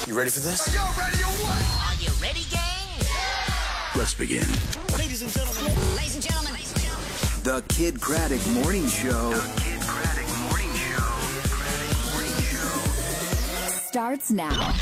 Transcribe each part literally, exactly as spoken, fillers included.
You ready for this? Are y'all ready or what? Are you ready, gang? Let's begin. Ladies and gentlemen. Ladies and gentlemen. Ladies and gentlemen. The Kid Craddock Morning Show. The Kid Craddock Morning Show. Morning Show. Starts now.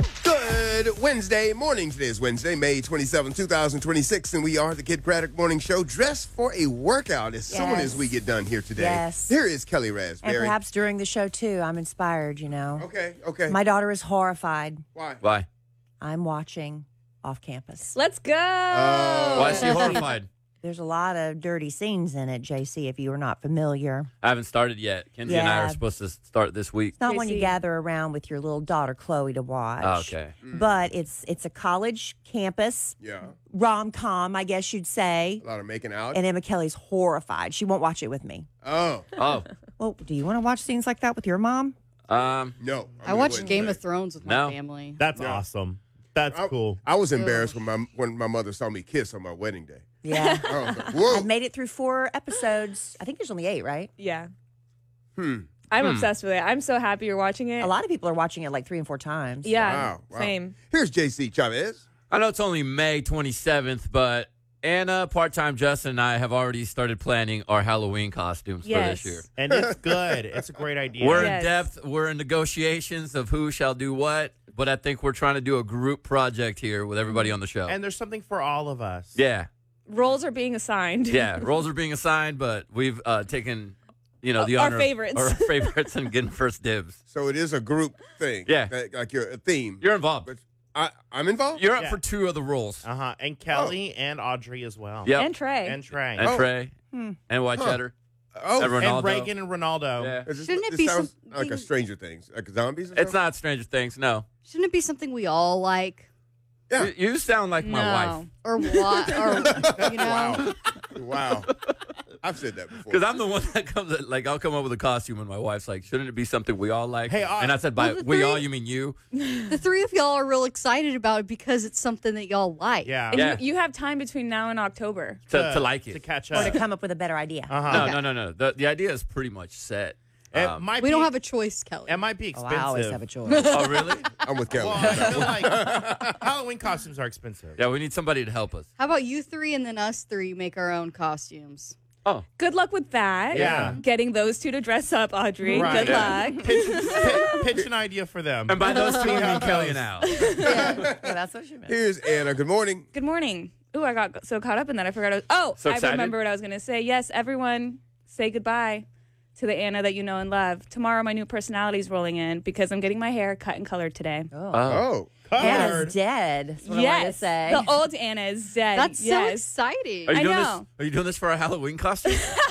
Good Wednesday morning. Today is Wednesday, May twenty-seventh, two thousand twenty-six, and we are the Kid Craddock Morning Show, dressed for a workout as soon Yes. as we get done here today. Yes. Here is Kelly And Raspberry. perhaps during the show, too, I'm inspired, you know. Okay, okay. My daughter is horrified. Why? Why? I'm watching Off Campus. Let's go. Oh. Why is she horrified? There's a lot of dirty scenes in it, J C, if you are not familiar. I haven't started yet. Kenzie and I Yeah. are supposed to start this week. It's not one you J C. gather around with your little daughter, Chloe, to watch. Oh, okay. But it's it's a college campus Yeah. rom-com, I guess you'd say. A lot of making out. And Emma Kelly's horrified. She won't watch it with me. oh, Oh, Well, do you want to watch scenes like that with your mom? um, no. I watched Game of Thrones with my No. family. That's Yeah. awesome. That's I, cool. I was embarrassed when my when my mother saw me kiss on my wedding day. Yeah. I was like, whoa. I've made it through four episodes. I think there's only eight, right? Yeah. Hmm. I'm obsessed with it. I'm so happy you're watching it. A lot of people are watching it like three and four times. Yeah. Wow, wow. Same. Here's J C Chavez. I know it's only May twenty-seventh, but Anna, part-time Justin, and I have already started planning our Halloween costumes Yes. for this year. And it's good. It's a great idea. We're Yes. in depth. We're in negotiations of who shall do what, but I think we're trying to do a group project here with everybody on the show. And there's something for all of us. yeah, Roles are being assigned. yeah. Roles are being assigned, but we've uh, taken, you know, the Our honor of- favorites. our favorites, and getting first dibs. So it is a group thing. Yeah. Like, like you're a theme. You're involved. But I, I'm involved? You're up Yeah. for two of the roles. Uh huh. And Kelly and Audrey as well. Yep. And Trey. And Trey. And Oh. Trey and White Huh. Cheddar oh, and Ronaldo. And Reagan and Ronaldo. Yeah. Is this- Shouldn't it this be sounds something- like a Stranger Things, like zombies? Or It's something? not Stranger Things, no. Shouldn't it be something we all like? Yeah. You, you sound like my wife. No. Or what? Or, you know? Wow. I've said that before. Because I'm the one that comes, like, I'll come up with a costume, and my wife's like, shouldn't it be something we all like? Hey, uh, and I said, by well, the we three- all, you mean you? The three of y'all are real excited about it because it's something that y'all like. Yeah. And Yeah. you, you have time between now and October. To, to like To it. catch Or up. to come up with a better idea. Uh huh. No, no, no, no. The, the idea is pretty much set. It Um, might We be, don't have a choice, Kelly. It might be Oh, expensive. I always have a choice. oh, really? I'm with Kelly. Well, I feel like Halloween costumes are expensive. Yeah, we need somebody to help us. How about you three and then us three make our own costumes? Oh, Good luck with that. Yeah. Getting those two to dress up, Audrey. Right. Good luck. Pitch, pitch, pitch an idea for them. and by those two, I mean Kelly and Al. Al. Yeah, that's what she meant. Here's Anna. Good morning. Good morning. Ooh, I got so caught up in that I forgot. I was, oh, So I excited. remember what I was going to say. Yes, everyone, say goodbye to the Anna that you know and love. Tomorrow, my new personality is rolling in because I'm getting my hair cut and colored today. Oh. Oh. Anna's Colored. dead. That's what I wanted to Yes, say. the old Anna is dead. That's so yes. exciting. Are you I doing know. this? Are you doing this for a Halloween costume?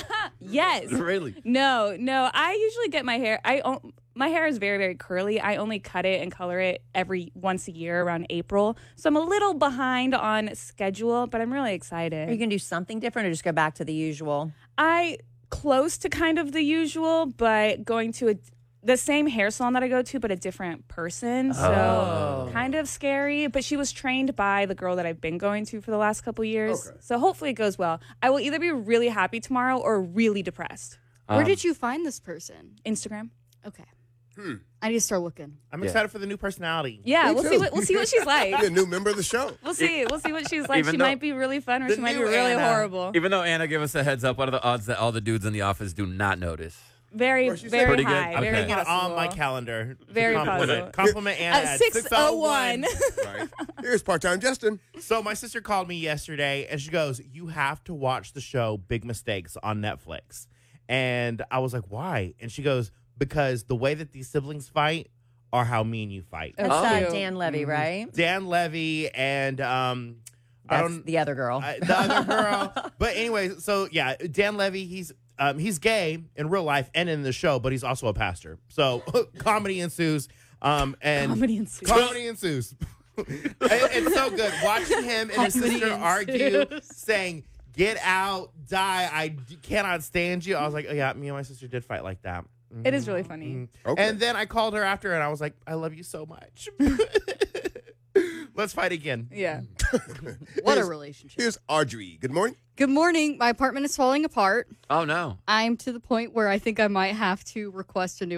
Yes. Really? No, no. I usually get my hair. I o- my hair is very, very curly. I only cut it and color it every once a year around April. So I'm a little behind on schedule, but I'm really Are you excited. going to do something different or just go back to the usual? I close to kind of the usual, but going to a the same hair salon that I go to, but a different person. So Oh. kind of scary. But she was trained by the girl that I've been going to for the last couple years. Okay. So hopefully it goes well. I will either be really happy tomorrow or really depressed. Where Um, did you find this person? Instagram. Okay. Hmm. I need to start looking. I'm Yeah. excited for the new personality. Yeah, Me we'll too. see what we'll see what she's like. Be a new member of the show. We'll see. We'll see what she's like. Even She though- might be really fun or The she might be new really Anna- horrible. Even though Anna gave us a heads up, what are the odds that all the dudes in the office do not notice? Very, Well, she said- very Pretty good. high. I'm Very Putting it possible. on my calendar. Very Compliment. possible. Compliment Anna At at six oh one. Right. Here's part-time Justin. So my sister called me yesterday and she goes, "You have to watch the show Big Mistakes on Netflix." And I was like, "Why?" And she goes, "Because the way that these siblings fight are how me and you fight." That's Oh. uh, Dan Levy, right? Dan Levy and um I That's don't the other girl. I, the other girl. But anyway, so yeah, Dan Levy, he's um, he's gay in real life and in the show, but he's also a pastor. So comedy ensues. Um, and Comedy ensues. Comedy ensues. It- it's so good watching him and his Comedy sister argue, ensues. saying, "Get out, die! I d- cannot stand you." I was like, "Oh yeah, me and my sister did fight like that." It is really funny. Okay. And then I called her after, and I was like, "I love you so much. Let's fight again." Yeah. What a Here's- relationship. Here's Audrey. Good morning. Good morning. My apartment is falling apart. Oh, no. I'm to the point where I think I might have to request a new